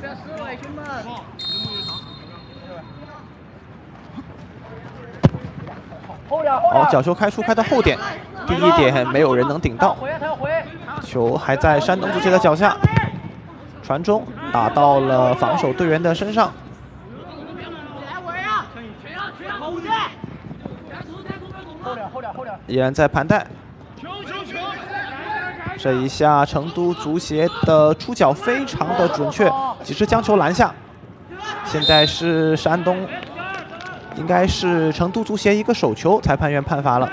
好，角球开出，开到后点，第一点没有人能顶到，球还在山东足协的脚下，传中打到了防守队员的身上。 依然在盘带，这一下成都足协的出脚非常的准确，及时将球拦下。现在是山东，应该是成都足协一个手球，裁判员判罚了。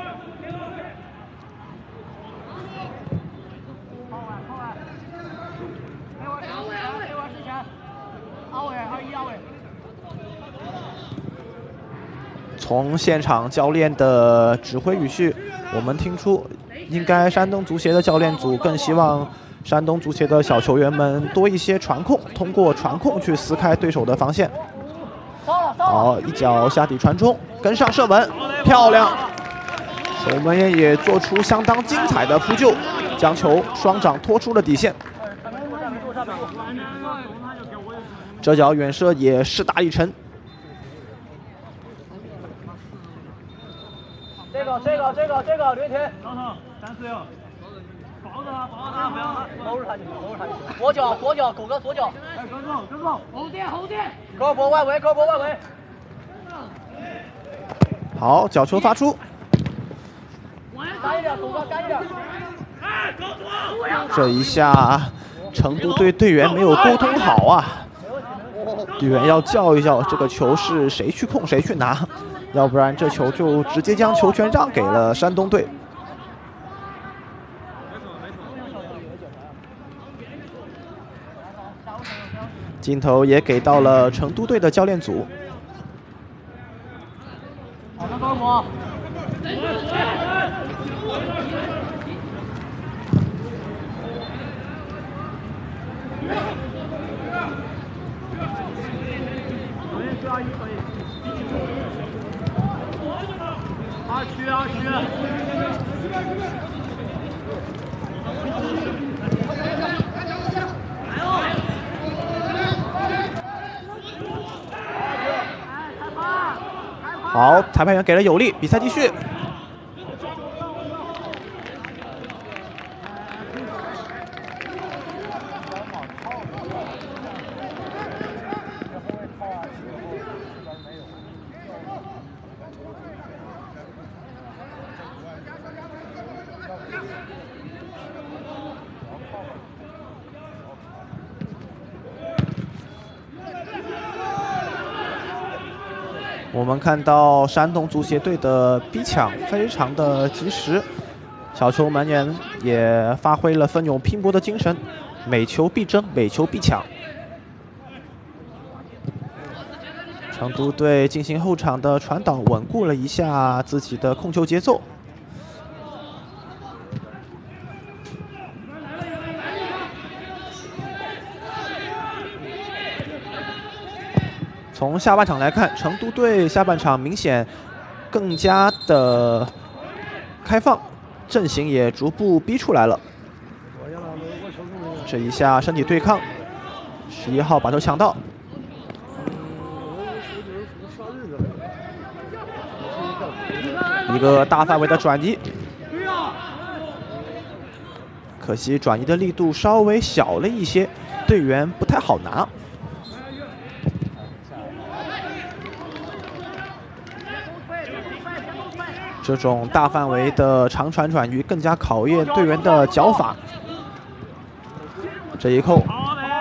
从现场教练的指挥语序，我们听出，应该山东足协的教练组更希望山东足协的小球员们多一些传控，通过传控去撕开对手的防线。好，一脚下底传中，跟上射门，漂亮！守门员也做出相当精彩的扑救，将球双掌拖出了底线。这脚远射也势大力沉。 这个刘天，老头，30哟，抱着他，不要搂着他就行，左脚，狗哥左脚，哎，跟住，后点，胳膊外围。 好，角球发出， 干一点，狗哥干一点，哎， 这一下成都队队员没有沟通好啊，队员要叫一叫这个球是谁去控谁去拿。 要不然这球就直接将球权让给了山东队。镜头也给到了成都队的教练组。 好的，高博。 好，裁判员给了有力，比赛继续。我们看到山东足协队的逼抢非常的及时，小球门员也发挥了奋勇拼搏的精神，每球必争，每球必抢。成都队进行后场的传导，稳固了一下自己的控球节奏。从下半场来看，成都队下半场明显更加的开放，阵型也逐步逼出来了。这一下身体对抗，11号把球抢到，一个大范围的转移，可惜转移的力度稍微小了一些，队员不太好拿。 这种大范围的长传转移更加考验队员的脚法。这一扣，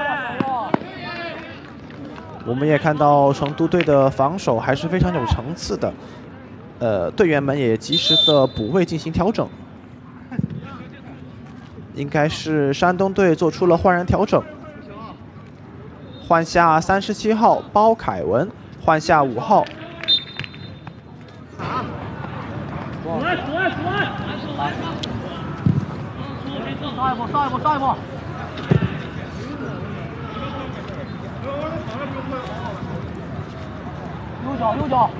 我们也看到成都队的防守还是非常有层次的，队员们也及时的补位进行调整。应该是山东队做出了换人调整，换下37号包凯文，换下5号。 上一步！右脚！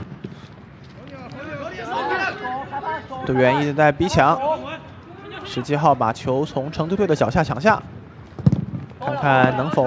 队员一直在逼抢，17号把球从成都队的脚下抢下，看看能否。